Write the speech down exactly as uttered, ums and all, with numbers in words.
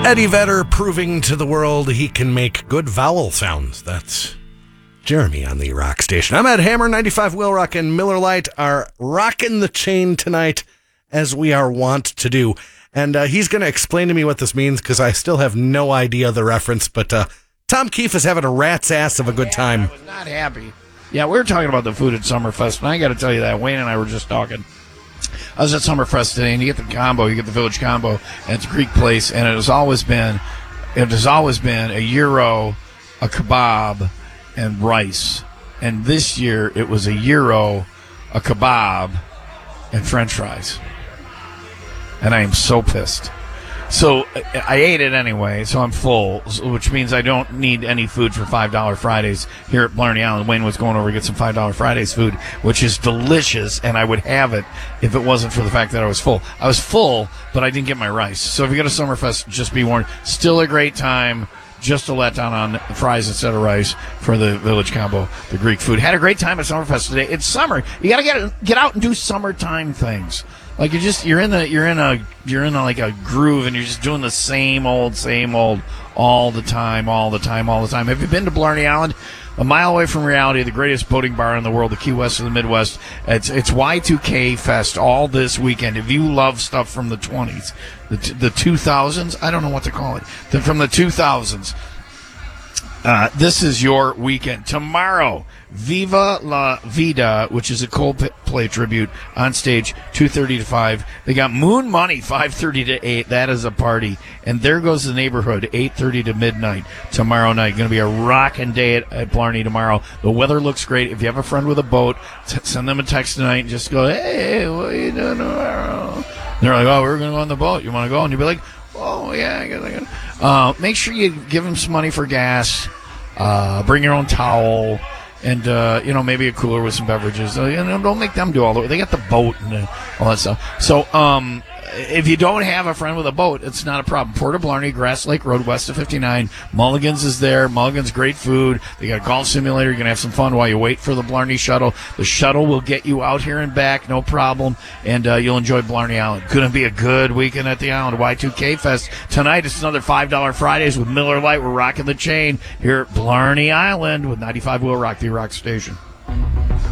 Eddie Vedder proving to the world he can make good vowel sounds. That's Jeremy on the Rock Station. I'm Ed Hammer. ninety-five Will Rock and Miller Lite are rocking the chain tonight, as we are wont to do. And uh, he's going to explain to me what this means, because I still have no idea the reference. But uh, Tom Keefe is having a rat's ass of a good time. I was not happy. Yeah, we were talking about the food at Summerfest, and I got to tell you that. Wayne and I were just talking. I was at Summerfest today, and you get the combo, you get the Village combo, and it's a Greek place, and it has always been, it has always been a gyro, a kebab, and rice. And this year, it was a gyro, a kebab, and French fries. And I am so pissed. So I ate it anyway, so I'm full, which means I don't need any food for five dollar Fridays here at Blarney Island. Wayne was going over to get some five dollar Fridays food, which is delicious, and I would have it if it wasn't for the fact that I was full. I was full, but I didn't get my rice. So if you go to Summerfest, just be warned. Still a great time. Just a letdown on fries instead of rice for the Village combo, the Greek food. Had a great time at Summerfest today. It's summer. You got to get get out and do summertime things. Like you just you're in the you're in a you're in a, like a groove, and you're just doing the same old same old all the time, all the time, all the time. Have you been to Blarney Island? A mile away from reality, the greatest boating bar in the world, the Key West of the Midwest. It's it's Y two K Fest all this weekend. If you love stuff from the twenties, the the two thousands, I don't know what to call it, the, from the two thousands. Uh, this is your weekend. Tomorrow, Viva La Vida, which is a Coldplay tribute, on stage, two thirty to five. They got Moon Money, five thirty to eight. That is a party. And There Goes the Neighborhood, eight thirty to midnight tomorrow night. Going to be a rocking day at, at Blarney tomorrow. The weather looks great. If you have a friend with a boat, t- send them a text tonight and just go, hey, what are you doing tomorrow? And they're like, oh, we're going to go on the boat. You want to go? And you'll be like, oh, yeah, I guess I got uh, make sure you give them some money for gas. Uh, bring your own towel, and uh, you know, maybe a cooler with some beverages. Uh, you know, don't make them do all the. They got the boat and uh, all that stuff. So, um, if you don't have a friend with a boat, it's not a problem. Port of Blarney, Grass Lake Road, west of fifty-nine. Mulligan's is there. Mulligan's great food. They got a golf simulator. You're gonna have some fun while you wait for the Blarney shuttle. The shuttle will get you out here and back, no problem, and uh, you'll enjoy Blarney Island. Gonna be a good weekend at the island. Y two K Fest tonight. It's another five dollar Fridays with Miller Lite. We're rocking the chain here at Blarney Island with ninety-five Will Rock, the Rock Station.